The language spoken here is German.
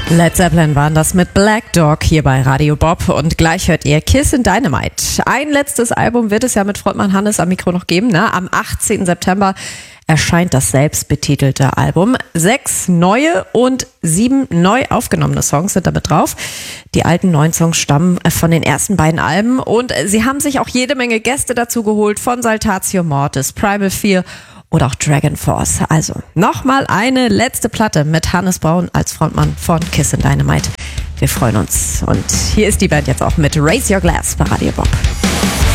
Led Zeppelin waren das mit Black Dog hier bei Radio Bob und gleich hört ihr Kissin' Dynamite. Ein letztes Album wird es ja mit Frontmann Hannes am Mikro noch geben. Ne? Am 18. September erscheint das selbstbetitelte Album. 6 neue und 7 neu aufgenommene Songs sind damit drauf. Die alten 9 Songs stammen von den ersten beiden Alben und sie haben sich auch jede Menge Gäste dazu geholt, von Saltatio Mortis, Primal Fear oder auch Dragon Force. Also nochmal eine letzte Platte mit Hannes Braun als Frontmann von Kissin' Dynamite. Wir freuen uns. Und hier ist die Band jetzt auch mit Raise Your Glass bei Radio Bob.